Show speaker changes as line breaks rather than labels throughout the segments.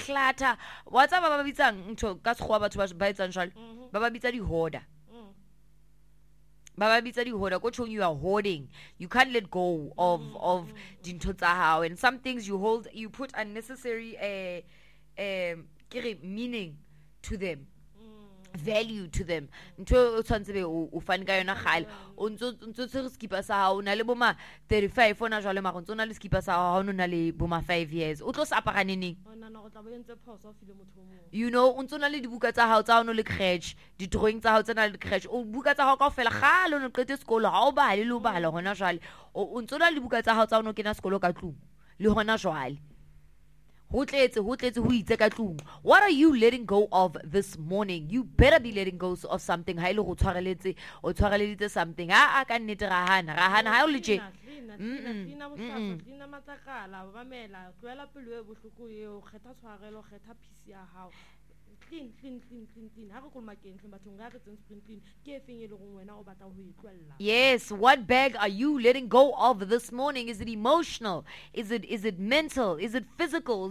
clutter. What's up, Baba Bitsang? Ka sekgowa batho ba etsang jwale. Baba bitsa di-hoarder. Baba bitsa di-hoarder. Ko tjhong you are hoarding. You can't let go of dintho tsa hao. And some things you hold, you put unnecessary meaning to them. Value to them. Ntho o tshwantse be o fane ka yona gale. O ntse tshwere skipa sa hao, o na le boma 35 ona jwale mara o ntse o na le skipa sa hao, o na le boma 5 years. O tlo sa apara neneng? You know, o ntse o na le dibuka tsa hao tsa o no le crash, di-drawing tsa hao tse na le crash. O buka tsa hao kaofela gale o no qete sekolo, ha o bale le o bala hona jwale. O ntse o na le dibuka tsa hao tsa o no kena sekolo ka tlung le hona jwale. What are you letting go of this morning? You better be letting go of something. Ha ile go tshwareletse o tshwareleditse something. A ka nnete rahana ha o le tje.
Tlina matlakala ba mamela tloela pelo e bohloko eo kgetha tshwarelo kgetha peace ya hao. Clean ha re kolmakeng hle batho nga re tseng clean ke efeng e le gong wena o batla ho itlwella.
Yes, what bag are you letting go of this morning? Is it emotional? Is it mental? Is it physical?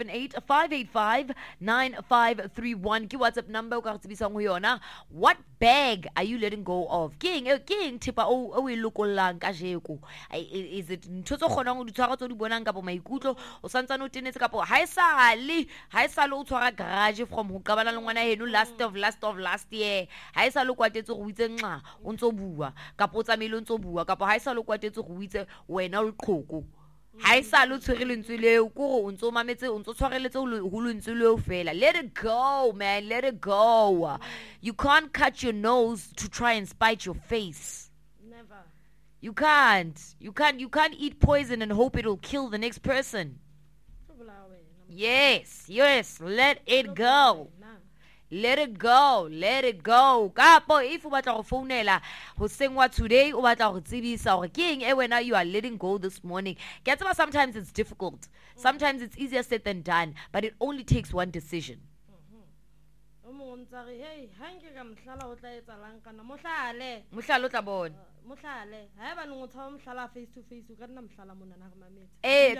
078-585-9531 ke WhatsApp number o ka re tsebisang ho yona. What bag are you letting go of? Keng thipa o e lokollang ka jeko. Is it ntho tso kgonang ho di tshwara tso di bonang kapo maikutlo o santsane o tenetse kapo ha esale o tshwara garage from ho qabana le ngwana heno last of year. Ha esale o kwatetse go itse nxa o ntso bua kapo o tsamaile o ntso bua kapo ha esale o kwatetse go itse wena o qhoko. Ha esale o tshwere lentswe leo kore o ntso mametse o ntso tshwareletse ho lentswe leo fela. Let it go, man, let it go. You can't cut your nose to try and spite your face.
Never.
You can't eat poison and hope it'll kill the next person. Yes, let it go. Let it go. Kapo if o batla go founela ho sengwa today o batla go tsebisa hore ke eng e wena you are letting go this morning. Ke tseba sometimes it's difficult. Sometimes it's easier said than done, but it only takes one decision.
Hey, hanke ka mhlala o tla etsa lang kana mohlale
Mohlalo tla bona.
Mohlale ha ba nngwe tshwa mohlala face to face o ka nna mohlala mona na re mametse.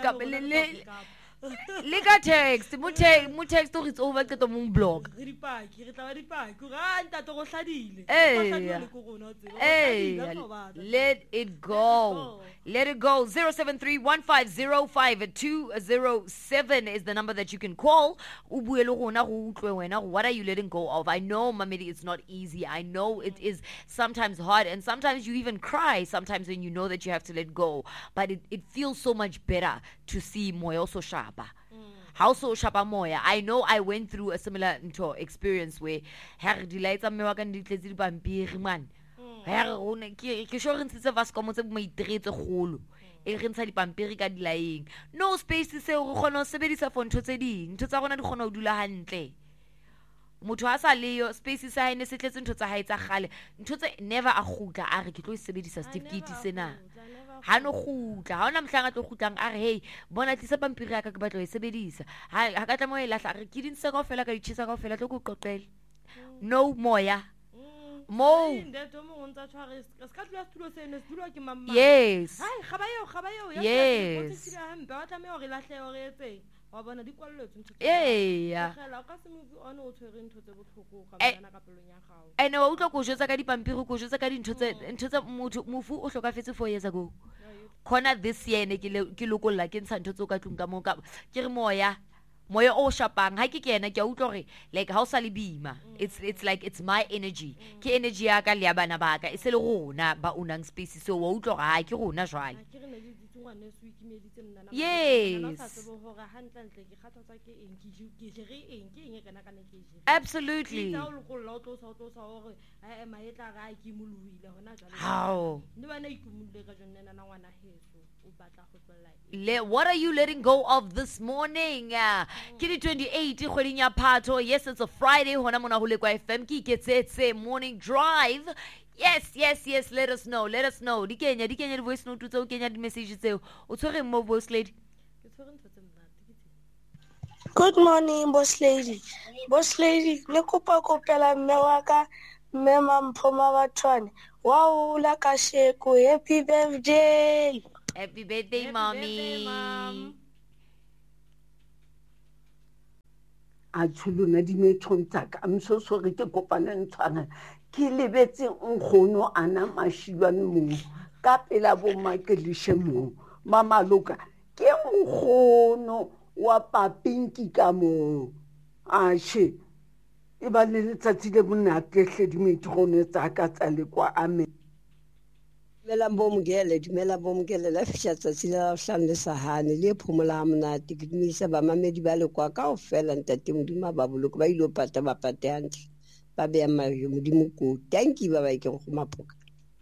Le ka text mo text o re tso ba qeto mo blog.
Re dipaki re tla ba dipaki ga ntato go hladile.
Let it go. 073-150-5207 is the number that you can call. What are you letting go of? I know, Mamedi, it's not easy. I know it is sometimes hard, and sometimes you even cry sometimes when you know that you have to let go. But it feels so much better to see moyo so shapa. How so shapa moya? I know I went through a similar experience where her delights are me wa ka nditletse di pampiri man. Ke sure re ntse va skomo tse bo maitretse golo e re ntsha dipampiri ka dilaeng no space se o gona o sebedisa for ntho tse ding ntho tsa rona di gona o dula hantle motho a sa leyo space sa ene se tletse ntho tsa hae tsa gale ntho tse never a gutla a re ke tlo sebedisa certificate sena ha no gutla ha ona mhlanga tlo gutlang a re hey bona tlisa pampiri ya ka ke batlo e sebedisa ha ka tla mo e lahla re ke dintse ka ofela ka di chisa ka ofela tlo go qoqela no moya Mo. Yes. Yes. Yeah. And o tlo go jotsa ka dipampiri go jotsa ka dintho tse mofu o hlokafetse 4 years ago. Khona this year ne ke lokolla ke ntsha ntho tse ka tlung ka mo ka ke re moya o shapang ha ke kena ke a utlwa re like ha o sa le bima it's like it's my energy ke energy ya ka le ya bana ba ka e se le rona ba unang space so wa utlwa ha ke rona jwale yes absolutely how what are you letting go of this morning? Kidi 28 kgweding ya Phato. Yes, it's a Friday. Hona mona ho le kwa FM ke iketsetse morning drive. Yes, let us know. Di kenya di voice note tseo kenya di message tseo. O tshwere mo boss lady.
Good morning, boss lady. Boss lady, le kopa kopela mme wa ka mme Mamphoma Bathwane. Wow, la ka sheko. Happy birthday.
Happy birthday, mommy.
Mom.
a tshulona dimethong tsaka I'm so sorry ke kopana ntshwana ke lebetse nkgono ana mashilwane mo ka pela bo makelishe mo mama loka ke nkgono wa papinki ka mo ashe e ba le letsatsi le bonate hle dimethong tsaka tsa le kwa amen
Dumela bomgele la fihla tsatsi la hlano le sahane le phomola ha monate ke dumisa bamamedi ba le kwa kaofela ntate Modimo ba boloko ba ilo pata ba pate hantle ba beya mayo Modimo ko thank you baba ke go mapoka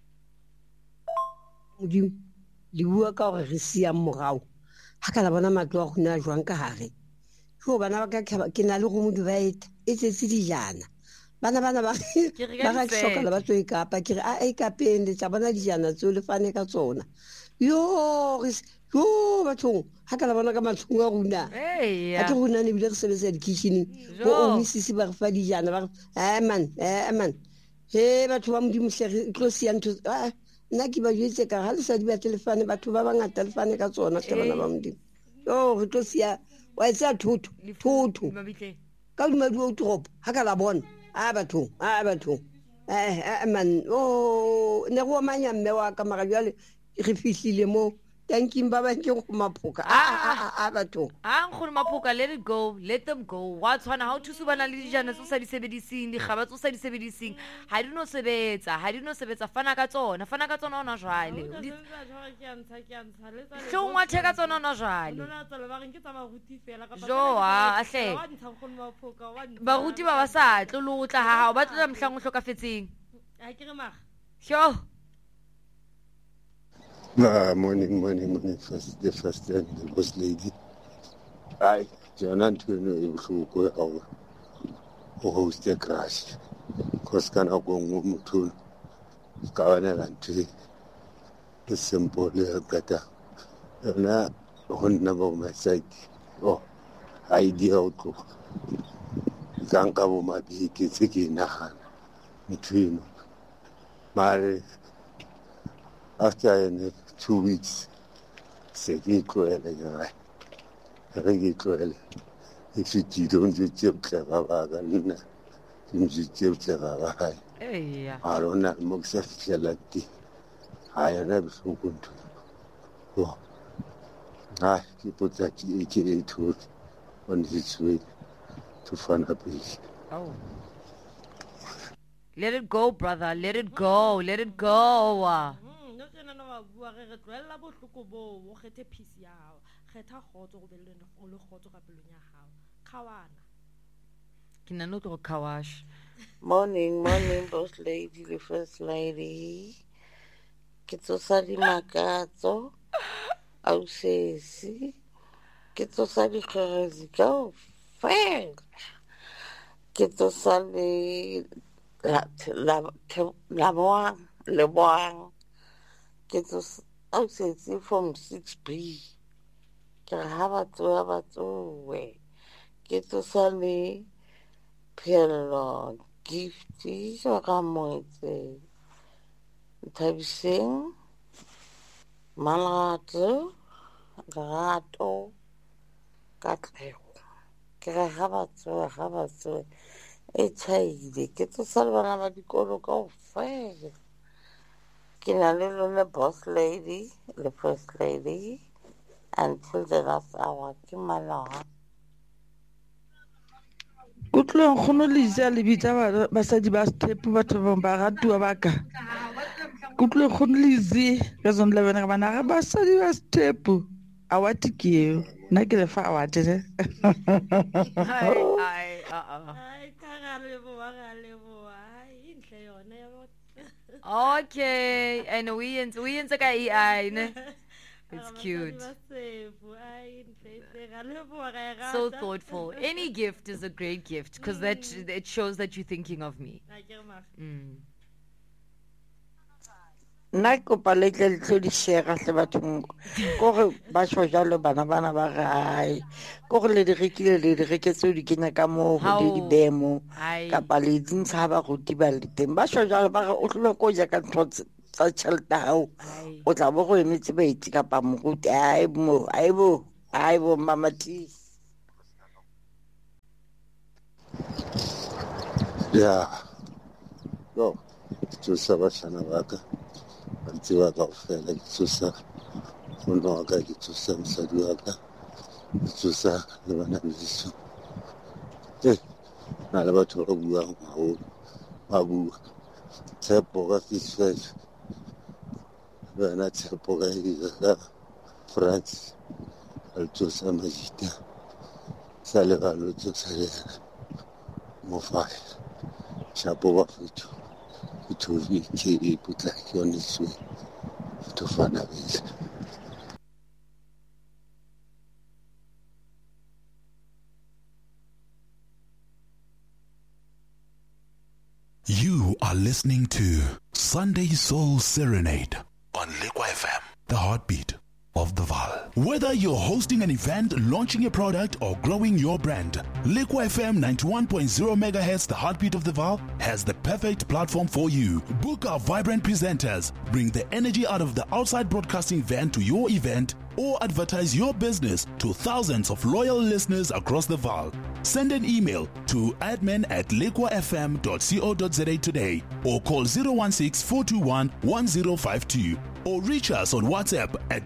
Modimo le bua ka gore re sia morao ha ka la bona matlo a gona jwang ka hare go bana ba ka ke na le go modu ba eta e tsetse dijana bana ba ga hloka ba tlo ikapa ke re a ikapeng le tsa bona dijana tso le fane ka tsona yo batho ha ka la bona ka matshunga runa a ke runa ne bile re sebetsa di kitchen bo omisisi ba re fa dijana ba man he batho ba Modimo hle tlo sia ntho nna ke ba jetse ka ha le sa di ba telefone batho ba bangata le fane ka tsona hle bana ba Modimo re tlo sia wa etsa thuthu ka dumadi o trop ha ka la bona batho man ne go manya mme wa ka mara jale re fihlile mo thank you baba ke go maphoka batho
nkgono maphoka let it go, let them go wa tshwana ha o thusa bana le dijana tso sa di sebedising digaba tso sa di sebedising ha di no sebetsa fana ka tsona ona jwale hlong wa theka tsona ona jwale jo hle baruti ba sa tlo lotla ha ba tlola mhlang o hlokafetseng sho
Morning, the first and the boss lady. I, John Antonio, you go over host a crash. Because can I go to Governor and Tree? The simple little better. And I won't never my side. Idea outlook. Can't cover my big kids again. Between my after 2 weeks, c'est cruel, cruel. If you don't jump clever, you jump clever. I don't know, most of I never so good. He put that AKA tool on his way to Fanabi.
Let it go, brother. Let it go.
Bua re tloella bohloko bo o kgethe peace ya hao kgetha khotso go belle le khotso ka pelong ya hao khawana
ke nna no tlo khawash
Morning, boss lady, the first lady. Ke tsosa di makatso au sesi ke tsosa di kgerezi ka fel ke tsosa le boang ke tsosa au sesi from 6B ke ha batsoe ke tsosa le Pielo gifty ka moitse Thabiseng Malato Gato Katlego ke ga batsoe e tsaile ke tsosa le bana ba dikolo kaofela ke na le lone boss lady the first lady until the last hour ke malaga
Kutlong khono lisa le bitsa basadi ba step batho ba ratuwa baka kutlong khono lisi ka zone 11 ka bana ga basadi ba step awati ke na ke le fa awati ne
ai karalebo inhle yona yabo
okay and we ntse ka AI ne it's cute. So thoughtful. Any gift is a great gift because that it shows that you're thinking of me.
nna kopa le tle le di share hle bathong gore ba tshwa jalo bana ba gae gore le di reketse di kenya ka mo go di demo kapa le dintsha ba go tiba le teng ba tshwa jalo ba o tlile go ja ka ntse tsa tšhelete hao o tla bo go emetse baitse kapa moruti aibo mama T
Yeah. Yo, ke tsosa bashana ba ka. Ba ntse ba kaofela, ke tsosa monna wa ka, ke tsosa mosadi wa ka, ke tsosa le bana beso. Na le batho ba buang haholo, ba bua. Tshepo ka Fish Fresh. Wena Tshepo ka France. Al tsosa Majita. Sale ba lo tsosa le Mofai. Chapo ba fetho. Fetho ke putla ke yone swe. Fetho fana bese.
You are listening to Sunday Soul Serenade on Liquid FM, the heartbeat of the Val. Whether you're hosting an event, launching a product, or growing your brand, Liquid FM 91.0 MHz, the heartbeat of the Val, has the perfect platform for you. Book our vibrant presenters, bring the energy out of the outside broadcasting van to your event, or advertise your business to thousands of loyal listeners across the Val. Send an email to admin@liquafm.co.za today or call 016-421-1052 or reach us on WhatsApp at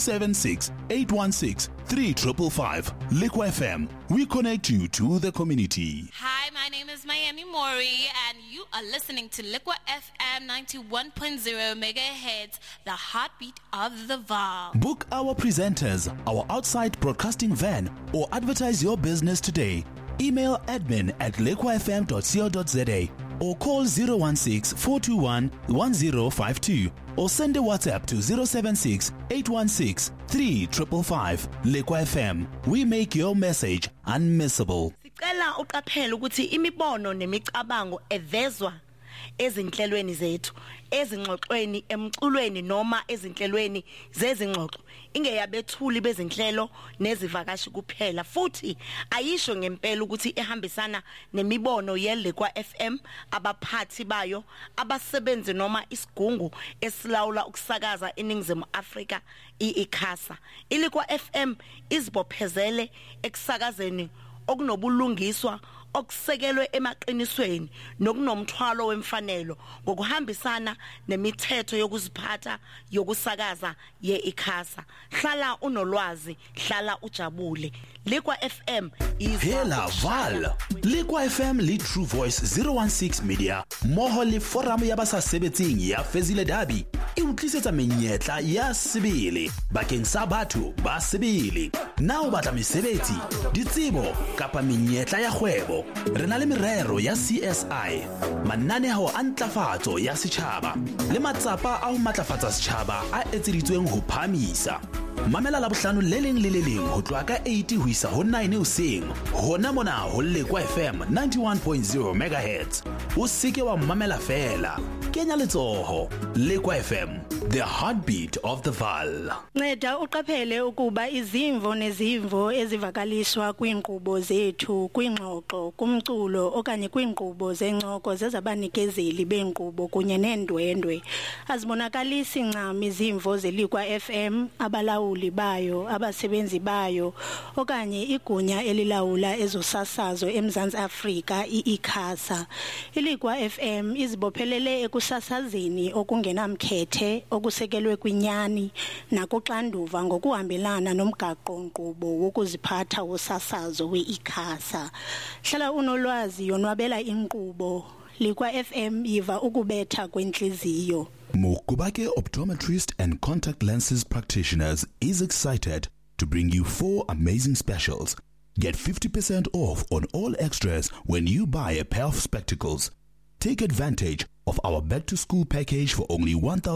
076-816-3555. Liquid FM, we connect you to the community.
Hi, my name is Miami Mori and you are listening to Liquid FM 91.0 MHz, the heartbeat of the Val.
Book our presenters, our outside broadcasting van, or advertise your business today. Email admin@liquafm.co.za or call 016-421-1052 or send a WhatsApp to 076-816-3555. Liquid FM, we make your message unmissable.
Sicela uqaphele ukuthi imibono nemicabango evezwa ezinhlelweni zethu, ezingxoxweni, emculweni noma ezinhlelweni zezingxoxo ingeyabethuli bezinhlelo nezivakashi kuphela, futhi ayisho ngempela ukuthi ehambisana nemibono yeLiquid FM, abaphathi bayo, abasebenzi noma isigungu esilawula ukusakaza eNingizimu Afrika iICASA. iLiquid FM izibophezele ekusakazeni okunobulungiswa okusekelwe emaqinisweni nokunomthwalo wemfanelo ngokuhambisana nemithetho yokuziphatha yokusakaza yeICASA. Hlala unolwazi, hlala ujabule. Liquid FM is
Hela Val. Liquid FM le True Voice 016 Media. Moho le forum ya basasebetsing ya Fezile Dabi. E utlisetsa menyetla ya sebele bakeng sa batho ba sebele. Na o batla mesebetsi, ditsebo kapa menyetla ya kgwebo. Re na le merero ya CSI, mananeo a ntlafatso ya setjhaba le matsapa a ho matlafatsa setjhaba a etseditsweng ho phamisa. Mamela la bohlano le leng le le leng ho tloha ka 8 ho isa ho 9 hoseng hona mona ho Liquid FM 91.0 MHz. O seke wa mamela fela, kenya letsoho. Liquid FM, the heartbeat of the Val.
Nceda uqaphele ukuba izimvo nezimvo ezivakaliswa kwinkqubo zethu, kwingxoxo, kumculo okanye kwinkqubo zencoko zezabanikezeli benkqubo kunye neendwendwe azibonakalisi ncam izimvo zeLiquid FM, abalawuli bayo, abasebenzi bayo okanye igunya elilawula ezosasazo eMzantsi Afrika iICASA. iLiquid FM izibophelele ekusasazeni okungenamkhethe okusekelwe kwinyani nakuxanduva ngokuhambelana nomgaqo-nkqubo wokuziphatha wosasazo weICASA. Hlala unolwazi, yonwabela inkqubo. Liquid FM yiva ukubetha kwenhliziyo.
Mokubake Optometrist and Contact Lenses Practitioners is excited to bring you 4 amazing specials. Get 50% off on all extras when you buy a pair of spectacles. Take advantage of our back-to-school package for only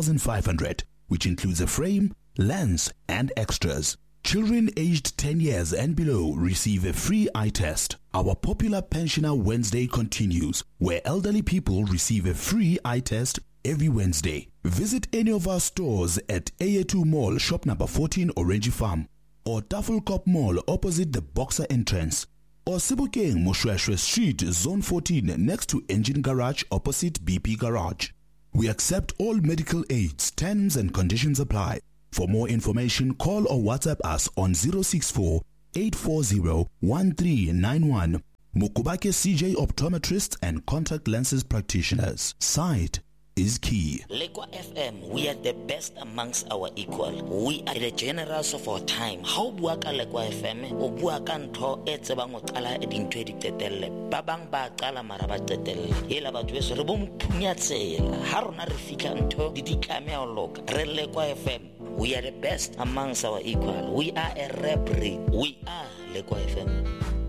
1,500, which includes a frame, lens, and extras. Children aged 10 years and below receive a free eye test. Our popular Pensioner Wednesday continues, where elderly people receive a free eye test every Wednesday. Visit any of our stores at AA2 Mall, shop number 14, Orange Farm, or Tafelkop Mall opposite the Boxer entrance, or Sebokeng Moshweshwe Street, Zone 14, next to Engine Garage opposite BP Garage. We accept all medical aids. Terms and conditions apply. For more information, call or WhatsApp us on 064-840-1391 Mukubake CJ Optometrists and Contact Lenses Practitioners. Sight is key.
Lekwa FM, we are the best amongst our equal. We are the generals of our time. How buaka Lekwa FM? O buaka ntho e tsebang o qala e dintho di tetelle. Ba bang ba qala mara ba tetelle. Ela batho beso re bo mphunya tsela. Ha rona re fika ntho di ditlame a loka. Re Lekwa FM. We are the best amongst our equal. We are a rare breed. We are Lekwa FM.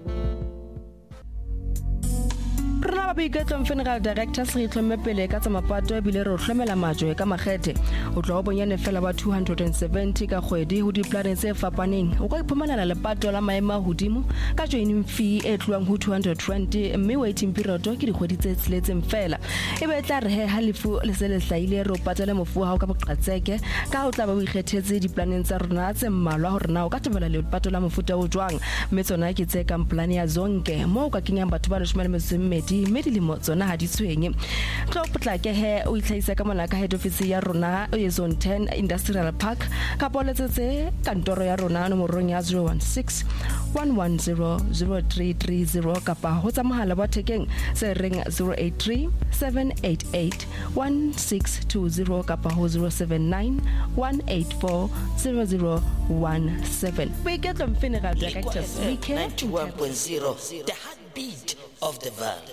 Rona ba boiketlo Funeral Directors re tlhomepele ka tsa mapato e bile re tlhomela majwe ka makgethe o tlo bonyane fela ba 270 ka kgwedi ho diplaneng tse fapaneng o ka iphumanela lepato la maema hodimo ka joining fee e tluang ho 220 mme waiting period ke dikgwedi tse tsiletseng fela e be tla re ha lefu le se le hlaile re o patela mofu ha o ka boqatseke ka o tla ba o ikgethetse diplaneng tsa rona tse mmalwa hore na o ka tebela lepato la mofuta o jwang mme tsona ke tse ka plan ya zonke mo ka kenyang batho ba 12 medilimo tsona ha di tshwenye tlo potlake he o itlhaisa ka mona ka head office ya rona e zone 10 industrial park ka poletsetse kantoro ya rona nomorong ya 016 1100330 kapa ho tsa mohala wa thekeng se ring 083 788 1620 kapa ho 079 184 0017 Boiketlo Funeral Directors we care
91.0 the heartbeat of the valley.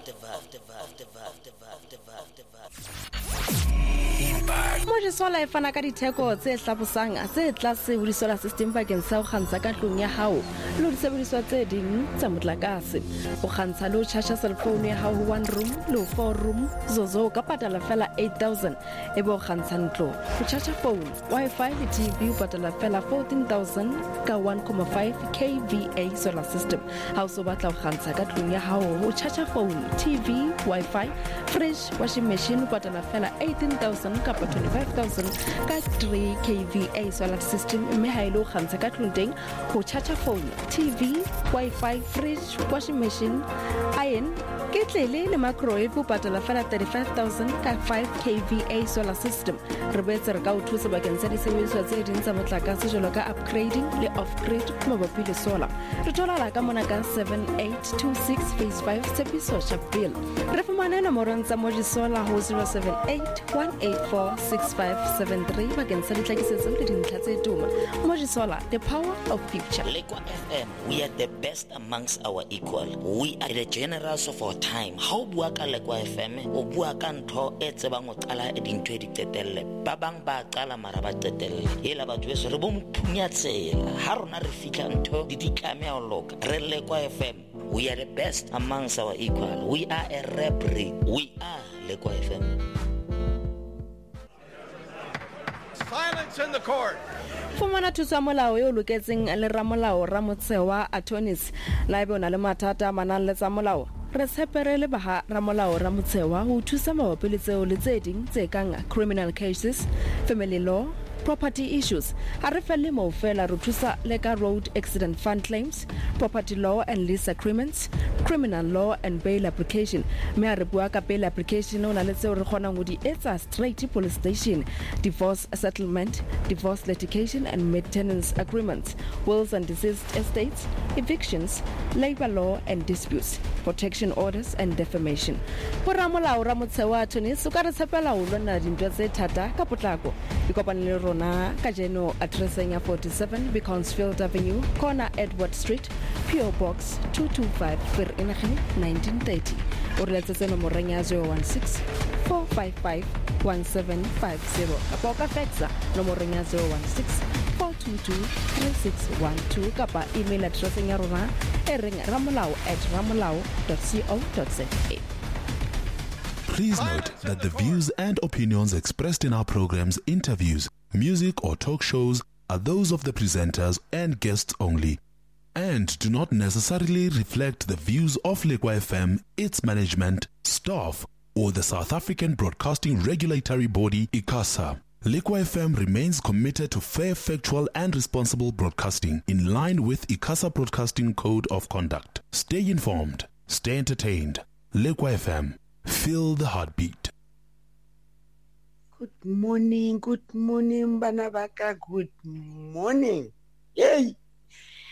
Moje sola e fana ka ditheko tse hlabosang tse tlase ho solar system bakeng sa ho kgantsha ka tlung ya hao le ho sebediswa tse ding tsa motlakase o kgantsha le ho charge cell phone ya hao 1 room le 4 room zozo ka patala fela 8000 e bo kgantsha ntlo ho charge phone wifi le tv o patala fela 14000 ka 1.5 kVA solar system ha o so batla ho kgantsha ka tlung ya hao ho charge phone tv wifi fridge washing machine o patala fela 18000 ka 25000 ka 3 kVA solar system mme ha ile o kgantsha ka tlung teng ho charge phone tv wifi fridge washing machine iron ketlele le microwave o patala fela 35000 ka 5 kVA solar system re betse re ka o thusa bakeng sa disebediswa tse ding tsa motlakase jalo ka upgrading le off-grid mabapi le solar re tola ka mona ka 7826 phase 5 Sepiso Chapel re fumana nomorong tsa Moji Solar ho 0781846573 bakeng sa ditlhakisetso le dintlha tse tuma Moji Solar the power of future.
Lekwa FM we are the best amongst our equal. We are the generals of our time. Ha o bua ka Lekwa FM o bua ka ntho e tsebang o qala e dintho di tetelle ba bang ba qala mara ba tetelle ela batho beso re bo mphunya tsela ha rona re fika ntho di ditlame a loka re Lekwa FM we are the best amongst our equal. We are a rare breed. We are Lekwa FM.
Silence in the court.
Fumana thusa molao yo loketseng le ramolao Ramotsewa attorneys la ebe ona le mathata manang le tsa molao re tsheperele ba ha ramolao Ramotsewa ho thusa mabapi le tseo le tse ding tse kang criminal cases, family law, property issues. Ha re felle mo fela re thusa le ka road accident fund claims, property law and lease agreements, criminal law and bail application. Me a re bua ka bail application ona le tseo re kgonang go di etsa straight to police station, divorce settlement, divorce litigation and maintenance agreements, wills and deceased estates, evictions, labor law and disputes, protection orders and defamation. Poramolao Ramotsewa attorneys o ka re tshepela ho lona dintwa tse thata ka potlako ikopane le rona ka jeno addressing ya 47 Beaconsfield Avenue corner Edward Street PO Box 225 Vereeniging 1930 o re letsetse nomoreng ya 016 455 1750 kapa o ka faxa nomoreng ya 016 422 3612 kapa email addressing ya rona e reng ramolao@ramolao.co.za.
Please note that the views and opinions expressed in our programs, interviews, music or talk shows are those of the presenters and guests only and do not necessarily reflect the views of Lekwa FM, its management, staff or the South African Broadcasting Regulatory Body, ICASA. Lekwa FM remains committed to fair, factual and responsible broadcasting in line with ICASA Broadcasting Code of Conduct. Stay informed, stay entertained. Lekwa FM. Feel the heartbeat.
Good morning, Banabaka, good morning. Hey!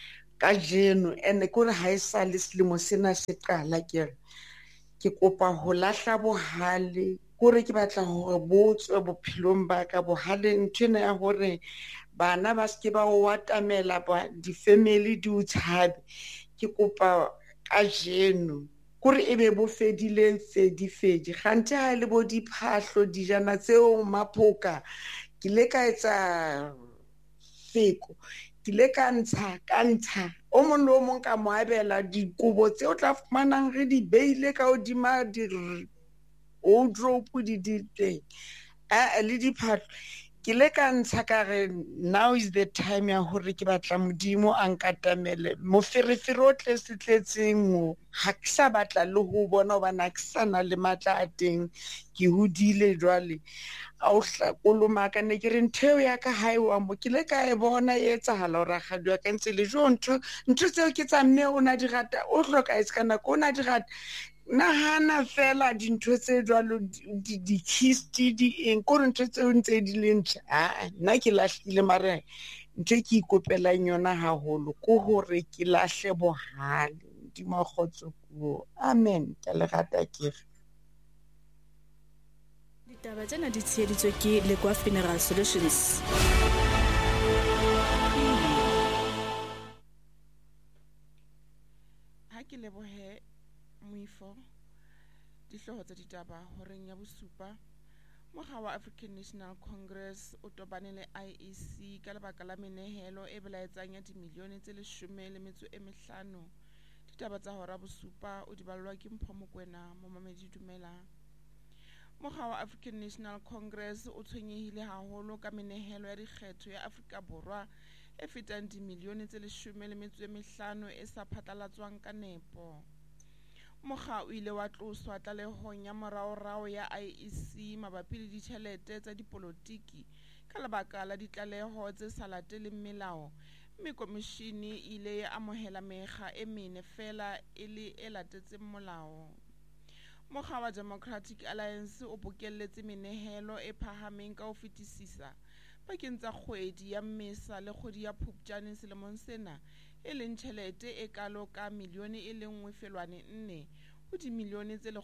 ka jeno ene kore ha e sa le selemo sena se qala ke kopa ho lahla bohale kore ke batla hore botswe bophelong ba ka bohale nthwena ya hore bana ba ske ba o watamela ba di-family di o tshabe ke kopa ka jeno kore ebe bo fedile fedi gante ha le bo diphahlo dijana tseo maphoka ke le ka etsa feko ke le ka ntsha o mong le o mong ka moabela dikobo tse o tla fumanang re di beile ka hodima wardrobe di teng le diphahlo ke le ka ntsha ka re now is the time ya hore ke batla modimo a nkatamele moferefere o tletseng o ha ke sa batla le ho bona hobane ha ke sa na le matla a teng ke hodile jwale a o hlakolomaka ne ke re ntho ya ka hae wa mo ke le ka e bona e etsahala hore ga di ka ntse le jo ntho tseo ke tsa mme o na di rata o hloka e ska nako o na di rata nahana fela dintho tse jwalo di-kiss di eng kore ntho tseo ntse di le ntle nna ke lahlile mare ntho ke ikopelang yona haholo ko hore ke lahle bohale di makgotso puo amen ke le rata ke
ditaba tsena di tsheheditswe ke Lekwa Funeral Solutions.
Ha ke lebohe moifo dihloho tsa ditaba horeng ya bosupa mokga wa African National Congress o tobane le IEC ka lebaka la menehelo e belaetsang ya dimilione tse 15 ditaba tsa hora bosupa o di ballwa ke Mpho Mokoena mo mamedi dumelang. Mokga wa African National Congress o tshwenyehile haholo ka menehelo ya dikgetho ya Afrika Borwa e fetang dimilione tse 15 e sa phatlalatswang ka nepo. Mokga o ile wa tloswa tlalehong ya moraorao ya IEC mabapi le ditjhelete tsa dipolotiki ka lebaka la ditlaleho tse sa lateleng melao, mme komishini ile ya amohela mekga e mene fela e le e latetseng molao. Mokga wa Democratic Alliance o bokelletse menehelo e phahameng ka ho fetisisa pakeng tsa kgwedi ya Mmesa le kgwedi ya Phupjane selemong sena, e leng tjhelete e kalo ka milione e le 1.4 ho dimilione tse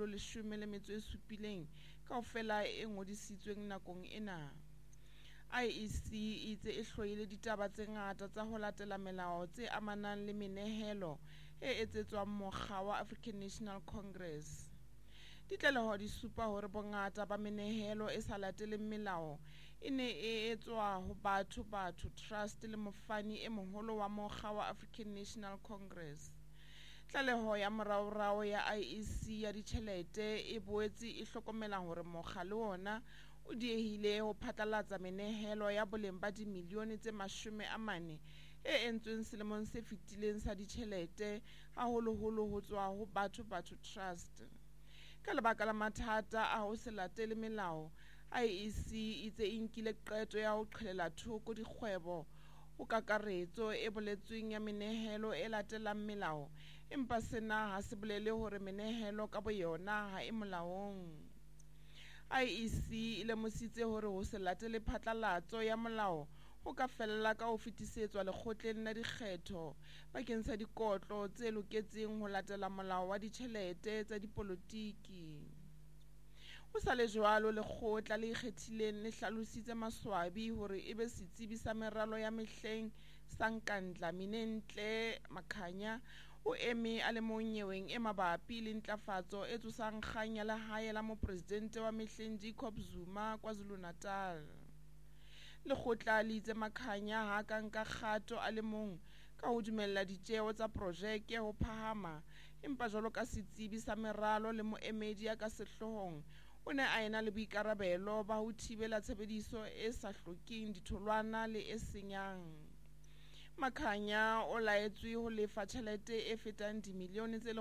117 kaofela e ngodisitsweng nakong ena. IEC itse e hloile ditaba tse ngata tsa ho latela melao tse amanang le menehelo e etsetswang mokga wa African National Congress. Ditlaleho di supa hore bongata ba menehelo e sa lateleng melao e ne e etswa ho batho trust le mofani e moholo wa mokga wa African National Congress. Tlaleho ya moraorao ya IEC ya ditjhelete e boetse e hlokomela hore mokga le ona o diehile ho phatlalatsa menehelo ya boleng ba dimilione tse 40 e entsweng selemong se fetileng sa ditjhelete haholoholo ho tswa ho batho trust. Ka lebaka la mathata a ho se latele melao, IEC itse e nkile qeto ya ho qhelela thoko dikgwebo ho kakaretso e boletsweng ya menehelo e latelang melao, empa sena ha se bolele hore menehelo ka boyona ha e molaong. IEC e lemositse hore ho se latele phatlalatso ya molao ho ka fella ka ho fetisetswa lekgotleng la dikgetho bakeng sa dikotlo tse loketseng ho latela molao wa ditjhelete tsa dipolotiki. Ho sa le jwalo, lekgotla le ikgethileng le hlalositse maswabi hore e be setsebi sa meralo ya mehleng sa Nkandla Minentle Makhanya o eme a le mo nyeweng e mabapi le ntlafatso e tsosang kgang ya lehae la mopresidente wa mehleng Jacob Zuma KwaZulu-Natal. Lekgotla le itse Makhanya ha ka nka kgato a le mong ka ho dumella ditjeo tsa projeke ho phahama, empa jwalo ka setsebi sa meralo le moemedi ya ka sehlohong o ne a ena le boikarabelo ba ho thibela tshebediso e sa hlokeng ditholwana le e senyang. Makhanya o laetswe ho lefa tjhelete e fetang dimilione tse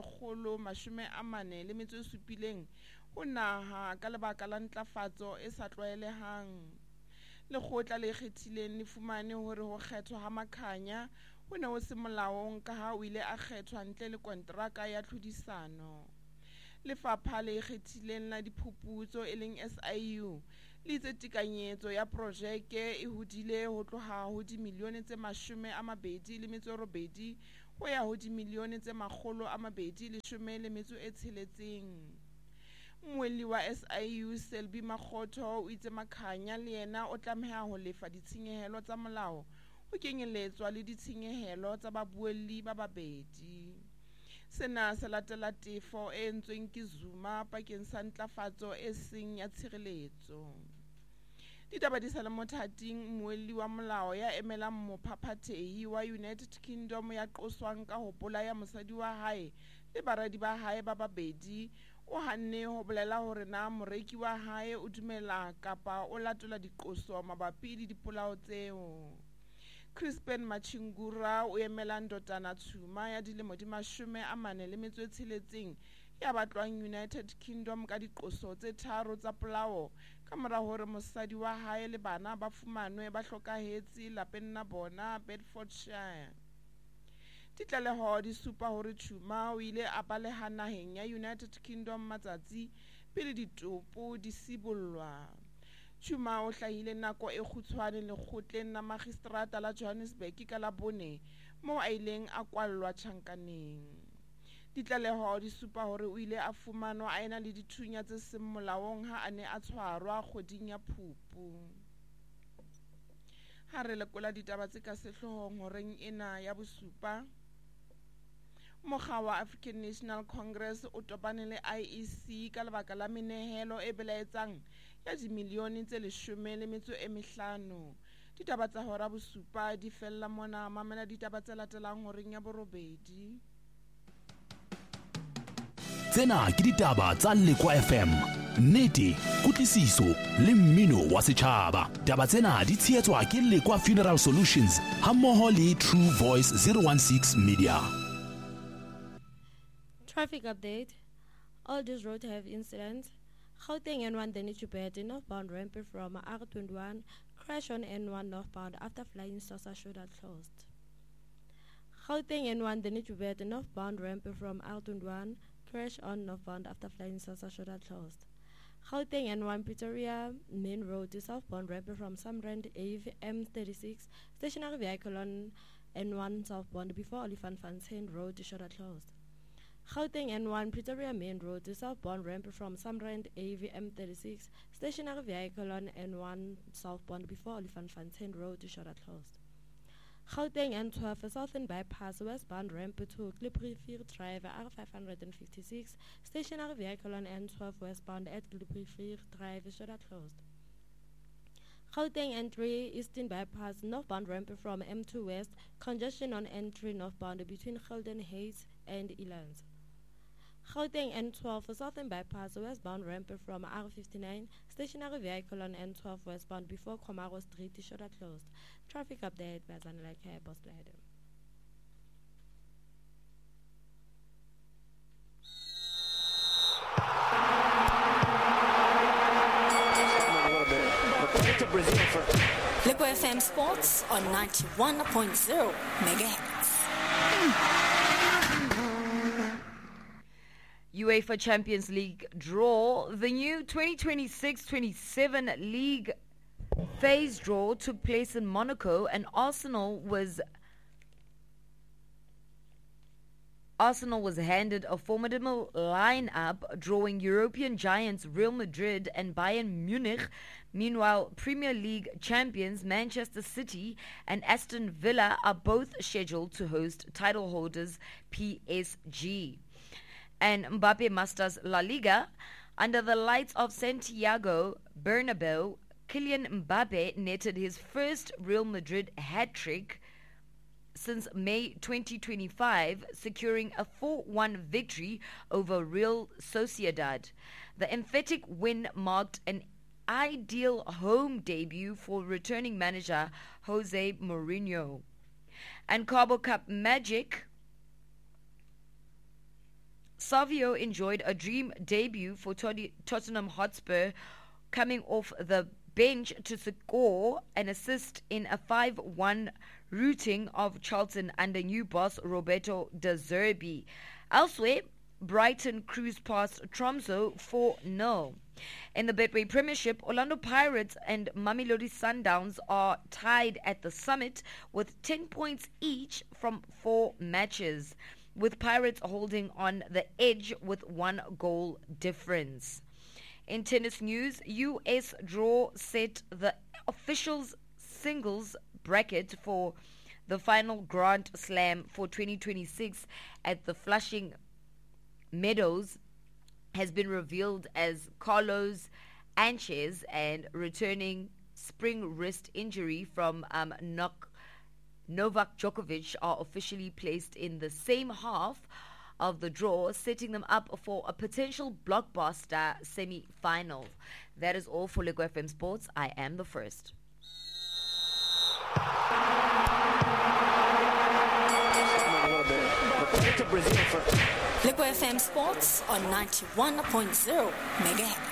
147 ho naha ka lebaka la ntlafatso e sa tlwaelehang. Lekgotla le ikgethileng le fumane hore ho kgethwa ha Makhanya ho ne ho se molaong ka ha o ile a kgethwa ntle le kontraka ya tlhodisano. Lefapha le ikgethileng la diphuputso e leng SIU le itse tekanyetso ya projeke e hodile ho tloha ho dimilione tse 28 ho ya ho dimilione tse 216. Mmuelli wa SIU Selby Makgotho o itse Makhanya le yena o tlameha ho lefa ditshenyehelo tsa molao ho kenyeletswa le ditshenyehelo tsa babuelli ba babedi. Sena se latela tefo e entsweng ke Zuma pakeng sa ntlafatso e seng ya tshireletso. Ditaba di sa le mothating, mmuelli wa molao ya emelang mophaphathehi wa United Kingdom ya qoswang ka ho bolaya mosadi wa hae le baradi ba hae ba babedi o hanne ho bolela hore na moreki wa hae o dumela kapa o latola diqoso mabapi le dipolao tseo. Crispin Machingura o emela Ndotana Tsuma ya dilemo di 46 ya batlwang United Kingdom ka diqoso tse 3 tsa polao ka mora hore mosadi wa hae le bana ba fumanwe ba hlokahetse lapeng la bona Bedfordshire. Ditlaleho di supa hore Tsuma o ile a baleha naheng ya United Kingdom matsatsi pele ditopo di sibollwa. Tsuma o hlahile nako e kgutshwane lekgotleng la magistrata la Johannesburg ka la bone moo a ileng a kwallwa tjhankaneng. Ditlaleho di supa hore o ile a fumanwa a ena le dithunya tse seng molaong ha a ne a tshwarwa kgoding ya Phupu. Ha re lekola ditaba tse ka sehloohong horeng ena ya bosupa, Mokga wa African National Congress o topane le IEC ka lebaka la menehelo e belaetsang ya dimilione tse 15. Ditaba tsa hora bosupa di fella mona, mamela ditaba tse latelang horeng ya borobedi.
Tsena ke ditaba tsa Lekwa FM. Nnete, kutlwisiso le mmino wa setjhaba. Taba tsena di tshehetswa ke Lekwa Funeral Solutions hammoho le True Voice 016 Media.
Traffic update. All these roads have incidents. Gauteng N1 Denijubet northbound ramp from R21 crash on N1 northbound after flying saucer shoulder closed. Gauteng N1 Denijubet northbound ramp from R21 crash on northbound after flying saucer shoulder closed. Gauteng N1 Pretoria main road to southbound ramp from Samrand Ave M36 stationary vehicle on N1 southbound before Oliphant Fontaine road shoulder closed. Gauteng N1 Pretoria main road to southbound ramp from Samrand Ave M36 stationary vehicle on N1 southbound before Oliphant Fontaine road shoulder closed. Gauteng N12 southern bypass westbound ramp to Kliprivier Drive R556 stationary vehicle on N12 westbound at Kliprivier Drive shoulder closed. Gauteng N3 eastern bypass northbound ramp from M2 west congestion on N3 northbound between Golden Heights and Elands. Gauteng N12 southern bypass westbound ramp from R59 stationary vehicle on N12 westbound before Komaro Street shoulder closed. Traffic update by Zanelake Boss Lady.
Lekwa FM Sports on 91.0 megahertz.
UEFA Champions League draw. The new 2026-27 league phase draw took place in Monaco, and Arsenal was handed a formidable lineup, drawing European giants Real Madrid and Bayern Munich. Meanwhile, Premier League champions Manchester City and Aston Villa are both scheduled to host title holders PSG. And Mbappe masters La Liga. Under the lights of Santiago Bernabeu, Kylian Mbappe netted his first Real Madrid hat-trick since May 2025, securing a 4-1 victory over Real Sociedad. The emphatic win marked an ideal home debut for returning manager Jose Mourinho. And Carbo Cup magic. Savio enjoyed a dream debut for Tottenham Hotspur, coming off the bench to score an assist in a 5-1 routing of Charlton under new boss Roberto De Zerbi. Elsewhere, Brighton cruised past Tromsø 4-0. In the Betway Premiership, Orlando Pirates and Mamelodi Sundowns are tied at the summit with 10 points each from 4 matches, with Pirates holding on the edge with 1 goal difference. In tennis news, US draw set the officials singles bracket for the final Grand Slam for 2026 at the Flushing Meadows has been revealed as Carlos Anches, and returning spring wrist injury from Novak Djokovic are officially placed in the same half of the draw, setting them up for a potential blockbuster semi-final. That is all for Liquid FM Sports. I am the first.
Liquid FM Sports on 91.0 megahertz.